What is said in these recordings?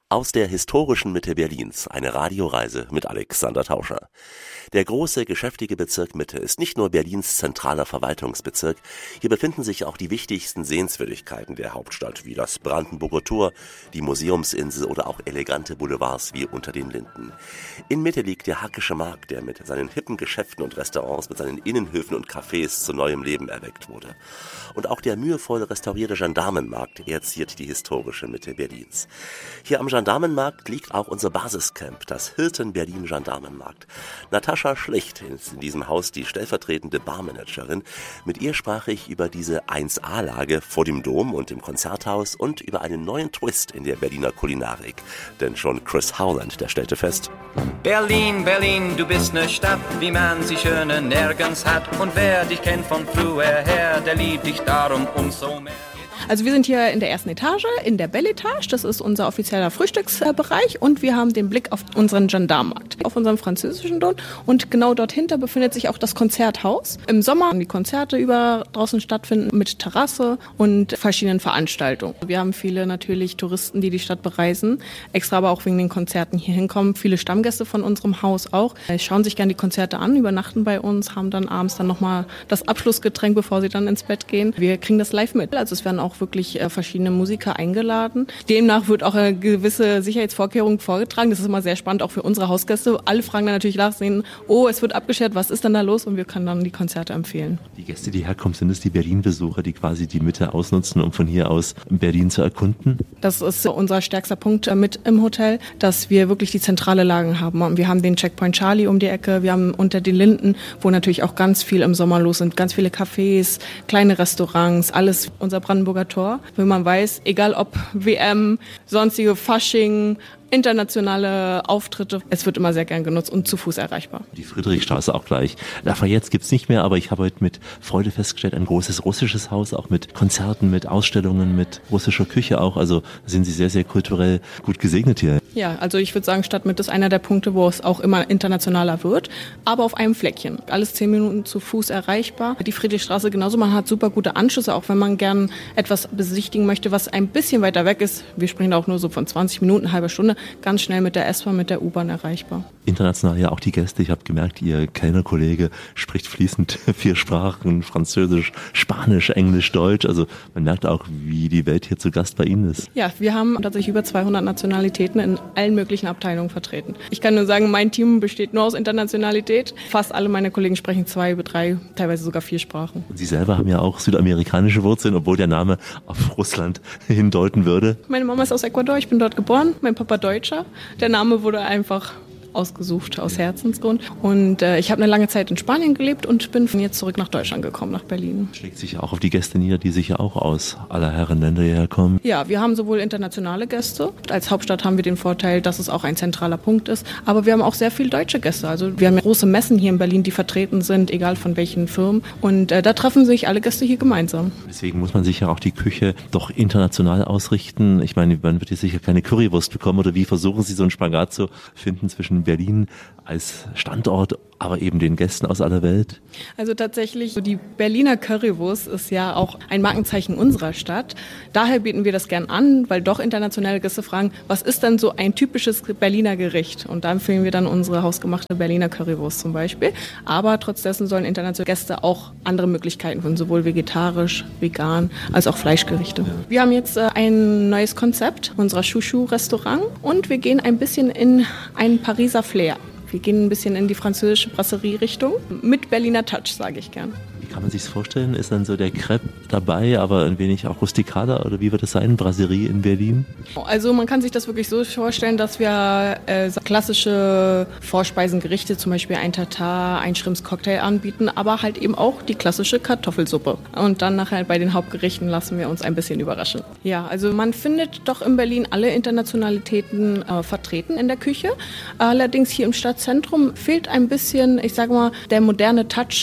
Aus der historischen Mitte Berlins eine Radioreise mit Alexander Tauscher. Der große, geschäftige Bezirk Mitte ist nicht nur Berlins zentraler Verwaltungsbezirk, hier befinden sich auch die wichtigsten Sehenswürdigkeiten der Hauptstadt, wie das Brandenburger Tor, die Museumsinsel oder auch elegante Boulevards wie Unter den Linden. In Mitte liegt der Hackische Markt, der mit seinen hippen Geschäften und Restaurants, mit seinen Innenhöfen und Cafés zu neuem Leben erweckt wurde. Und auch der mühevoll restaurierte Gendarmenmarkt, er ziert die historische Mitte Berlins. Hier am Gendarmenmarkt liegt auch unser Basiscamp, das Hilton Berlin Gendarmenmarkt. Natascha Schlicht ist in diesem Haus die stellvertretende Barmanagerin. Mit ihr sprach ich über diese 1A-Lage vor dem Dom und dem Konzerthaus und über einen neuen Twist in der Berliner Kulinarik. Denn schon Chris Howland, der stellte fest: Berlin, Berlin, du bist ne Stadt, wie man sie schöne nirgends hat. Und wer dich kennt von früher her, der liebt dich darum umso mehr. Also wir sind hier in der ersten Etage, in der Belle Etage. Das ist unser offizieller Frühstücksbereich und wir haben den Blick auf unseren Gendarmenmarkt, auf unserem französischen Dom. Und genau dort hinter befindet sich auch das Konzerthaus. Im Sommer die Konzerte über draußen stattfinden mit Terrasse und verschiedenen Veranstaltungen. Wir haben viele natürlich Touristen, die die Stadt bereisen, extra aber auch wegen den Konzerten hier hinkommen. Viele Stammgäste von unserem Haus auch. Schauen sich gerne die Konzerte an, übernachten bei uns, haben dann abends dann nochmal das Abschlussgetränk, bevor sie dann ins Bett gehen. Wir kriegen das live mit. Also es werden auch wirklich verschiedene Musiker eingeladen. Demnach wird auch eine gewisse Sicherheitsvorkehrung vorgetragen. Das ist immer sehr spannend, auch für unsere Hausgäste. Alle fragen dann natürlich nach, sehen, oh, es wird abgeschert, was ist denn da los? Und wir können dann die Konzerte empfehlen. Die Gäste, die herkommen, sind es die Berlin-Besucher, die quasi die Mitte ausnutzen, um von hier aus Berlin zu erkunden? Das ist unser stärkster Punkt mit im Hotel, dass wir wirklich die zentrale Lage haben. Und wir haben den Checkpoint Charlie um die Ecke, wir haben Unter den Linden, wo natürlich auch ganz viel im Sommer los sind, ganz viele Cafés, kleine Restaurants, alles unser Brandenburger Tor, wenn man weiß, egal ob WM, sonstige Fasching, internationale Auftritte, es wird immer sehr gern genutzt und zu Fuß erreichbar. Die Friedrichstraße auch gleich. Lafayette gibt's nicht mehr, aber ich habe heute mit Freude festgestellt, ein großes russisches Haus, auch mit Konzerten, mit Ausstellungen, mit russischer Küche auch. Also sind Sie sehr, sehr kulturell gut gesegnet hier. Ja, also ich würde sagen, Stadtmitte ist einer der Punkte, wo es auch immer internationaler wird, aber auf einem Fleckchen. Alles 10 Minuten zu Fuß erreichbar. Die Friedrichstraße genauso, man hat super gute Anschlüsse, auch wenn man gern etwas besichtigen möchte, was ein bisschen weiter weg ist. Wir sprechen auch nur so von 20 Minuten, halbe Stunde, ganz schnell mit der S-Bahn, mit der U-Bahn erreichbar. International ja auch die Gäste. Ich habe gemerkt, Ihr Kellnerkollege spricht fließend 4 Sprachen, Französisch, Spanisch, Englisch, Deutsch. Also man merkt auch, wie die Welt hier zu Gast bei Ihnen ist. Ja, wir haben tatsächlich über 200 Nationalitäten in allen möglichen Abteilungen vertreten. Ich kann nur sagen, mein Team besteht nur aus Internationalität. Fast alle meine Kollegen sprechen 2, 3, teilweise sogar 4 Sprachen. Und Sie selber haben ja auch südamerikanische Wurzeln, obwohl der Name auf Russland hindeuten würde. Meine Mama ist aus Ecuador, ich bin dort geboren, mein Papa Deutscher. Der Name wurde einfach ausgesucht aus Herzensgrund. Und ich habe eine lange Zeit in Spanien gelebt und bin jetzt zurück nach Deutschland gekommen, nach Berlin. Schlägt sich auch auf die Gäste nieder, die sich ja auch aus aller Herren Länder hierher kommen? Ja, wir haben sowohl internationale Gäste. Als Hauptstadt haben wir den Vorteil, dass es auch ein zentraler Punkt ist. Aber wir haben auch sehr viele deutsche Gäste. Also wir haben ja große Messen hier in Berlin, die vertreten sind, egal von welchen Firmen. Und da treffen sich alle Gäste hier gemeinsam. Deswegen muss man sich ja auch die Küche doch international ausrichten. Ich meine, man wird hier sicher keine Currywurst bekommen. Oder wie versuchen Sie so einen Spagat zu finden zwischen Berlin als Standort, aber eben den Gästen aus aller Welt? Also tatsächlich, die Berliner Currywurst ist ja auch ein Markenzeichen unserer Stadt. Daher bieten wir das gern an, weil doch internationale Gäste fragen, was ist denn so ein typisches Berliner Gericht? Und da empfehlen wir dann unsere hausgemachte Berliner Currywurst zum Beispiel. Aber trotz dessen sollen internationale Gäste auch andere Möglichkeiten finden, sowohl vegetarisch, vegan, als auch Fleischgerichte. Wir haben jetzt ein neues Konzept unserer Chouchou-Restaurant und wir gehen ein bisschen in einen Pariser Flair. Wir gehen ein bisschen in die französische Brasserie-Richtung mit Berliner Touch, sage ich gern. Wie kann man sich das vorstellen? Ist dann so der Crepe dabei, aber ein wenig auch rustikaler? Oder wie wird es sein, Brasserie in Berlin? Also man kann sich das wirklich so vorstellen, dass wir so klassische Vorspeisengerichte, zum Beispiel ein Tartar, ein Shrimps-Cocktail anbieten, aber halt eben auch die klassische Kartoffelsuppe. Und dann nachher bei den Hauptgerichten lassen wir uns ein bisschen überraschen. Ja, also man findet doch in Berlin alle Internationalitäten vertreten in der Küche. Allerdings hier im Stadtzentrum fehlt ein bisschen, ich sage mal, der moderne Touch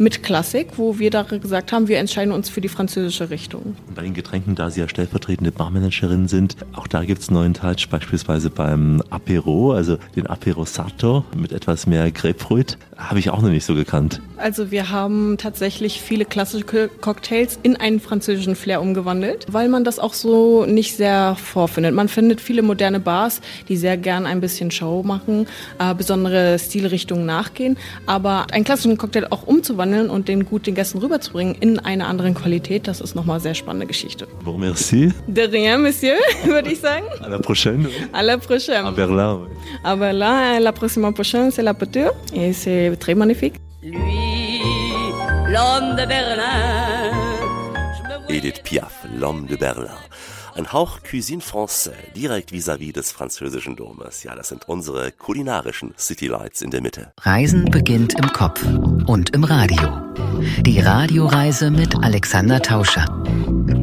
mit Klassik, wo wir da gesagt haben, wir entscheiden uns für die französische Richtung. Bei den Getränken, da Sie ja stellvertretende Barmanagerin sind, auch da gibt es einen neuen Touch, beispielsweise beim Apéro, also den Apéro Sarto mit etwas mehr Grapefruit, habe ich auch noch nicht so gekannt. Also wir haben tatsächlich viele klassische Cocktails in einen französischen Flair umgewandelt, weil man das auch so nicht sehr vorfindet. Man findet viele moderne Bars, die sehr gern ein bisschen Show machen, besondere Stilrichtungen nachgehen, aber einen klassischen Cocktail auch umzuwandeln und den gut den Gästen rüberzubringen in einer anderen Qualität, das ist nochmal eine sehr spannende Geschichte. Bon, merci. De rien, monsieur, würde ich sagen. À la prochaine. À la prochaine. À Berlin. Oui. À Berlin, la prochaine prochaine, c'est la Couture et c'est très magnifique. Lui, l'homme de Berlin. Edith Piaf, L'Homme de Berlin. Ein Hauch Cuisine Française, direkt vis-à-vis des französischen Domes. Ja, das sind unsere kulinarischen Citylights in der Mitte. Reisen beginnt im Kopf und im Radio. Die Radioreise mit Alexander Tauscher.